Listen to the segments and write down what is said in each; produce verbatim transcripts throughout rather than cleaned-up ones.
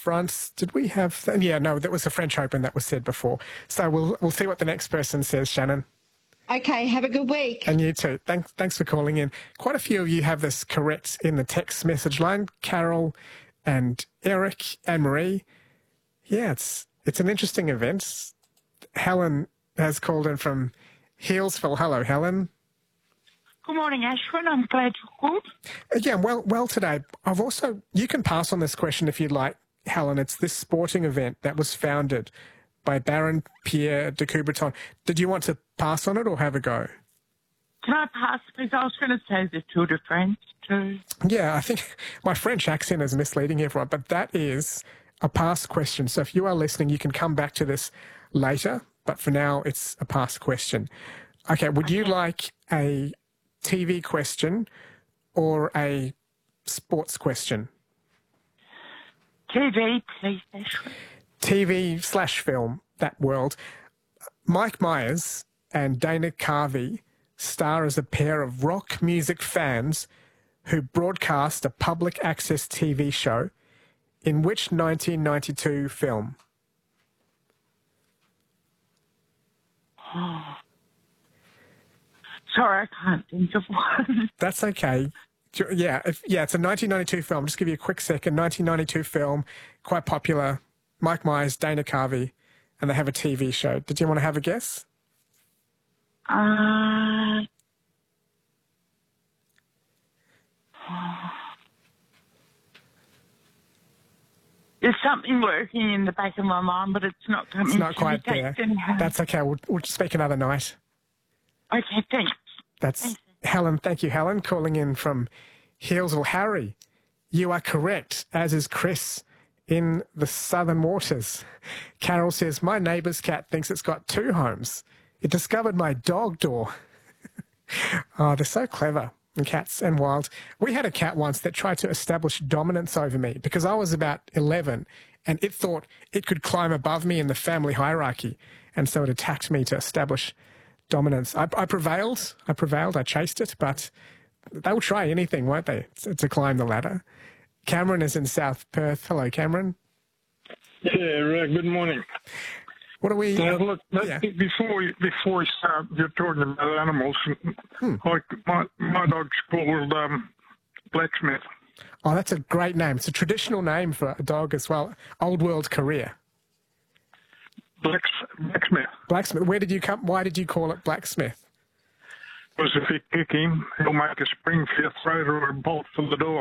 France. Did we have... Th- yeah, no, that was the French Open that was said before. So we'll we'll see what the next person says, Shannon. Okay, have a good week. And you too. Thanks, thanks for calling in. Quite a few of you have this correct in the text message line. Carol and Eric and Marie. Yeah, it's it's an interesting event. Helen has called in from Healesville. Hello, Helen. Good morning, Ashwin. I'm glad you called. Uh, yeah, well, well today. I've also... You can pass on this question if you'd like, Helen. It's this sporting event that was founded by Baron Pierre de Coubertin. Did you want to pass on it or have a go? Can I pass, please? I was going to say the Tour de France, too. Yeah, I think my French accent is misleading everyone, but that is a pass question. So if you are listening, you can come back to this later, but for now, it's a pass question. Okay, would okay. you like a T V question or a sports question? T V, please, Ashwin. T V slash film, that world. Mike Myers and Dana Carvey star as a pair of rock music fans who broadcast a public access T V show in which nineteen ninety-two film? Oh. Sorry, I can't think of one. That's okay. Yeah, if, yeah, it's a nineteen ninety-two film. Just give you a quick second. nineteen ninety-two film, quite popular. Mike Myers, Dana Carvey, and they have a T V show. Did you want to have a guess? Uh, there's something working in the back of my mind, but it's not coming. It's not quite there. That's okay. We'll, we'll speak another night. Okay, thanks. That's thanks. Helen. Thank you, Helen, calling in from Healesville. Harry, you are correct, as is Chris in the Southern Waters. Carol says, my neighbour's cat thinks it's got two homes. It discovered my dog door. Oh, they're so clever, and cats and wild. We had a cat once that tried to establish dominance over me because I was about eleven and it thought it could climb above me in the family hierarchy. And so it attacked me to establish dominance. I, I prevailed. I prevailed. I chased it, but they'll try anything, won't they, to, to climb the ladder. Cameron is in South Perth. Hello, Cameron. Yeah, uh, good morning. What are we... Uh, look, yeah. before we, before we start, you're talking about animals. Hmm. Like my, my dog's called um, Blacksmith. Oh, that's a great name. It's a traditional name for a dog as well. Old world career. Blacks, Blacksmith. Blacksmith. Where did you come... Why did you call it Blacksmith? Because if you kick him, he'll make a spring for your throat or a bolt for the door.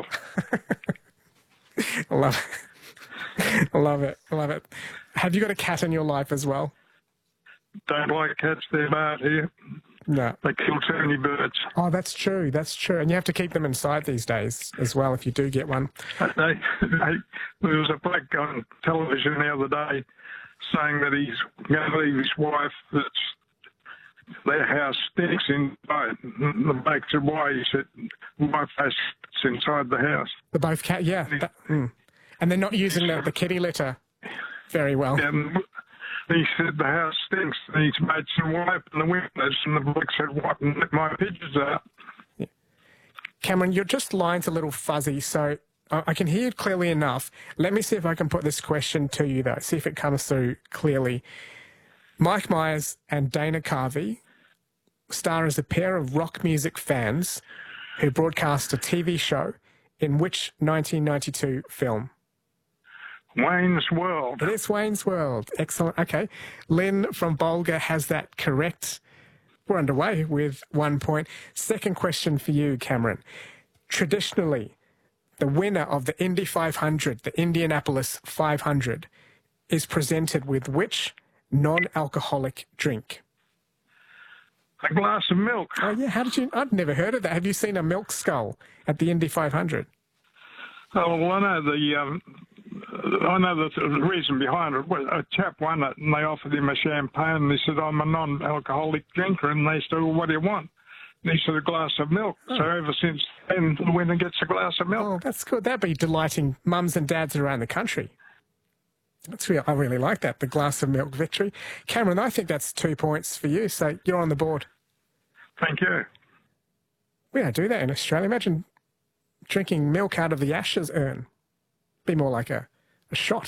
I love it. I love it. I love it. Have you got a cat in your life as well? Don't like cats, they're bad here. No. They kill too many birds. Oh, that's true. That's true. And you have to keep them inside these days as well if you do get one. They, they, there was a bloke on television the other day saying that he's going to leave his wife, that's their house stinks inside. The bloke said, why? He said, my face is inside the house. The both cat, yeah. That, mm. And they're not using the, the kitty litter very well. And he said, the house stinks. And his mates and wipe in the windows. And the bloke said, what? And let my pigeons out. Yeah. Cameron, your just line's a little fuzzy, so I, I can hear you clearly enough. Let me see if I can put this question to you, though. See if it comes through clearly. Mike Myers and Dana Carvey star as a pair of rock music fans who broadcast a T V show in which nineteen ninety-two film? Wayne's World. It is Wayne's World. Excellent. Okay. Lynn from Bolga has that correct. We're underway with one point. Second question for you, Cameron. Traditionally, the winner of the Indy five hundred, the Indianapolis five hundred, is presented with which non-alcoholic drink? A glass of milk. Oh, yeah. How did you... I've never heard of that. Have you seen a milk skull at the Indy five hundred? Oh, well, I know the... Um, I know the, the reason behind it. A chap won it, and they offered him a champagne, and he said, I'm a non-alcoholic drinker, and they said, well, what do you want? And he said, a glass of milk. Oh. So ever since then, the winner gets a glass of milk. Oh, that's good. That'd be delighting mums and dads around the country. That's real. I really like that, the glass of milk victory. Cameron, I think that's two points for you, so you're on the board. Thank you. We don't do that in Australia. Imagine drinking milk out of the ashes urn. Be more like a, a shot.